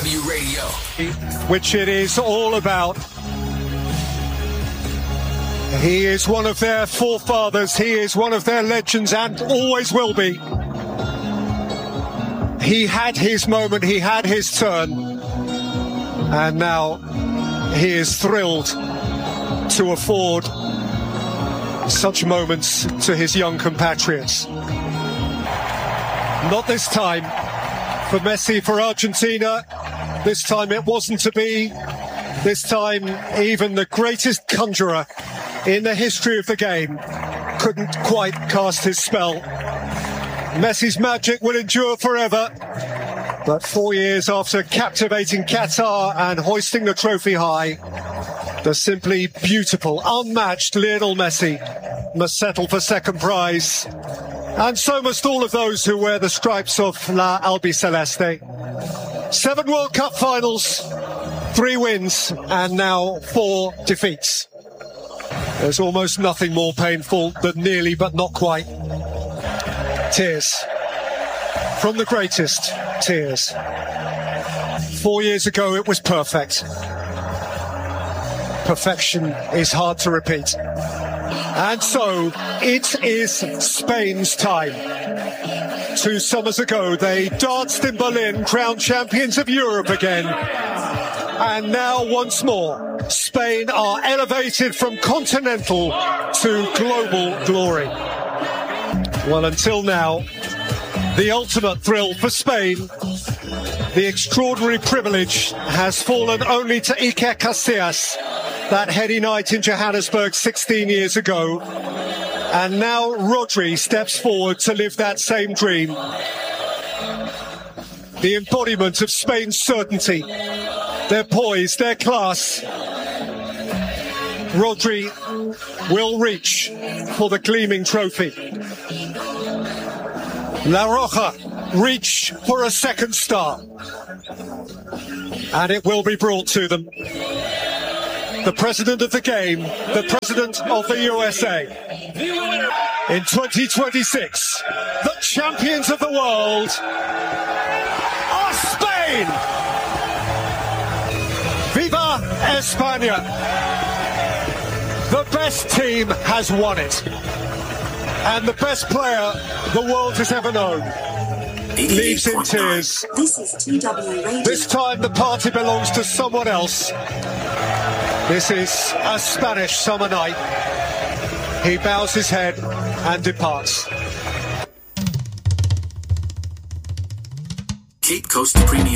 TW Radio. Which it is all about. He is one of their forefathers. He is one of their legends and always will be. He had his moment. He had his turn. And now he is thrilled to afford such moments to his young compatriots. Not this time for Messi, for Argentina. This time it wasn't to be. This time even the greatest conjurer in the history of the game couldn't quite cast his spell. Messi's magic will endure forever. But 4 years after captivating Qatar and hoisting the trophy high, the simply beautiful, unmatched Lionel Messi must settle for second prize. And so must all of those who wear the stripes of La Albiceleste. 7 World Cup finals, 3 wins, and now 4 defeats. There's almost nothing more painful than nearly but not quite. Tears. From the greatest, tears. 4 years ago it was perfect. Perfection is hard to repeat. And so it is Spain's time. 2 summers ago they danced in Berlin, crowned champions of Europe again. And now once more, Spain are elevated from continental to global glory. Well, until now, the ultimate thrill for Spain, the extraordinary privilege has fallen only to Iker Casillas, that heady night in Johannesburg 16 years ago. And now Rodri steps forward to live that same dream. The embodiment of Spain's certainty, their poise, their class. Rodri will reach for the gleaming trophy. La Roja reach for a second star. And it will be brought to them. The president of the game, the president of the USA. In 2026, the champions of the world are Spain! Viva España! The best team has won it. And the best player the world has ever known leaves in tears. This is TW Radio. This time the party belongs to someone else. This is a Spanish summer night. He bows his head and departs. Cape Coast Premium.